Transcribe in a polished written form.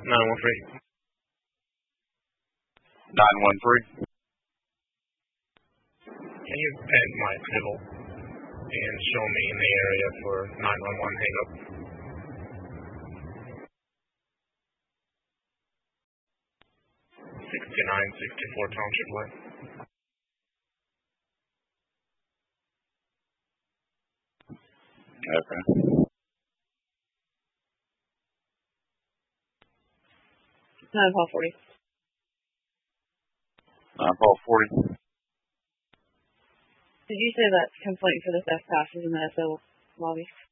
913. 913. Can you bend my fiddle and show me in the area for 911 hang-up? 6964 Township Way. Okay. 9-12-40. 9-12-40. Did you say that complaint for the theft passes in the SO lobby?